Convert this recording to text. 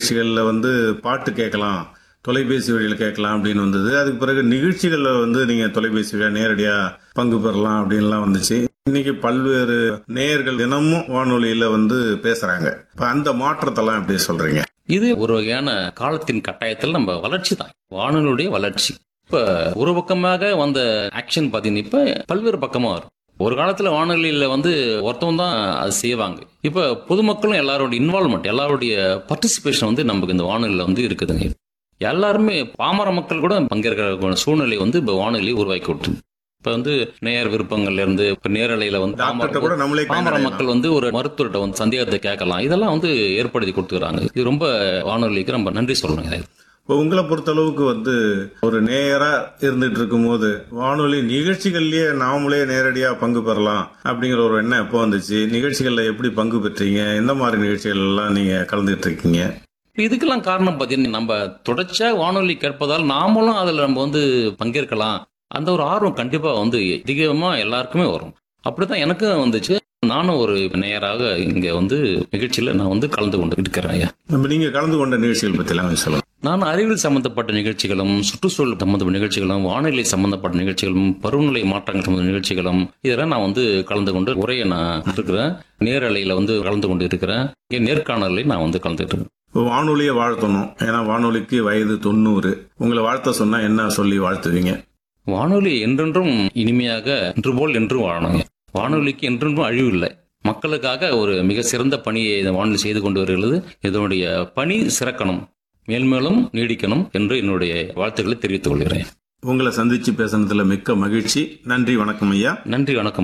நிகழ்ச்சிகளில் வந்து பாட்டு கேட்கலாம், தொலைபேசி வழியில் கேட்கலாம் அப்படின்னு வந்தது. அதுக்கு பிறகு நிகழ்ச்சிகளில் வந்து நீங்கள் தொலைபேசி வழியாக நேரடியாக பங்கு பெறலாம் அப்படின்லாம் வந்துச்சு. இன்னைக்கு பல்வேறு நேயர்கள் தினமும் வானொலியில் வந்து பேசுகிறாங்க. இப்போ அந்த மாற்றத்தெல்லாம் எப்படி சொல்கிறீங்க? இது ஒரு வகையான காலத்தின் கட்டாயத்தில் நம்ம வளர்ச்சி தான், வானொலியுடைய வளர்ச்சி. இப்ப ஒரு பக்கமாக வந்த ஆக்ஷன் பாத்தீங்கன்னா இப்ப பல்வேறு பக்கமா வரும். ஒரு காலத்துல வானொலியில வந்து ஒருத்தவங்க தான் அது செய்வாங்க. இப்ப பொதுமக்களும் எல்லாரோட இன்வால்வ்மெண்ட், எல்லாருடைய பார்ட்டிசிபேஷன் வந்து நமக்கு இந்த வானொலியில வந்து இருக்குதுங்க. எல்லாருமே பாமர மக்கள் கூட பங்கேற்கிற சூழ்நிலை வந்து இப்ப வானொலி உருவாக்கி விட்டு, இப்ப வந்து நேயர் விருப்பங்கள்ல இருந்து இப்ப நேரலையில வந்து பாமர மக்கள் வந்து ஒரு மருத்துவர்கிட்ட வந்து சந்தேகத்தை கேட்கலாம். இதெல்லாம் வந்து ஏற்படுத்தி கொடுத்துக்கிறாங்க. இது ரொம்ப வானொலிக்கு ரொம்ப நன்றி சொல்லணும். இப்போ உங்களை பொறுத்தளவுக்கு வந்து ஒரு நேயரா இருந்துட்டு இருக்கும்போது வானொலி நிகழ்ச்சிகள்லயே நாமளே நேரடியா பங்கு பெறலாம் அப்படிங்கிற ஒரு எண்ணம் எப்போ வந்துச்சு? நிகழ்ச்சிகள்ல எப்படி பங்கு பெற்றீங்க? எந்த மாதிரி நிகழ்ச்சிகள் எல்லாம் நீங்க கலந்துட்டு இருக்கீங்க? இதுக்கெல்லாம் காரணம் பார்த்தீங்கன்னா, நம்ம தொடர்ச்சியா வானொலி கேட்பதால் நாமளும் அதுல நம்ம வந்து பங்கேற்கலாம். அந்த ஒரு ஆர்வம் கண்டிப்பா வந்து அதிகமா எல்லாருக்குமே வரும். அப்படித்தான் எனக்கும் வந்துச்சு. நானும் ஒரு நேயராக இங்க வந்து நிகழ்ச்சியில நான் வந்து கலந்து கொண்டு இருக்கிறேன் ஐயா. நீங்க கலந்து கொண்ட நிகழ்ச்சிகள் பத்தி எல்லாம் சொல்லுங்க. நான் அறிவியல் சம்பந்தப்பட்ட நிகழ்ச்சிகளும், சுற்றுச்சூழல் சம்பந்தப்பட்ட நிகழ்ச்சிகளும், வானிலை சம்பந்தப்பட்ட நிகழ்ச்சிகளும், பருவநிலை மாற்றங்கள் சம்பந்த நிகழ்ச்சிகளும், இதெல்லாம் நான் வந்து கலந்து கொண்டு உரையை நான் இருக்கிறேன். நேரலையில வந்து கலந்து கொண்டு இருக்கிறேன். நேர்காணலையும் நான் வந்து கலந்துட்டு இருக்கேன். வானொலியை வாழ்த்தணும், ஏன்னா வானொலிக்கு வயது 90. உங்களை வாழ்த்த சொன்னா என்ன சொல்லி வாழ்த்துவீங்க? வானொலி என்றென்றும் இனிமையாக இன்று போல் என்றும் வாழணும். வானொலிக்கு என்றென்றும் அழிவு இல்லை. மக்களுக்காக ஒரு மிக சிறந்த பணியை இந்த வானொலி செய்து கொண்டு வருகிறது. இதனுடைய பணி சிறக்கணும், மேல்மேலும் நீடிக்கணும் என்று என்னுடைய வாழ்த்துக்களை தெரிவித்துக் கொள்கிறேன். உங்களை சந்திச்சு பேசுனதுல மிக்க மகிழ்ச்சி. நன்றி, வணக்கம் ஐயா. நன்றி, வணக்கம்.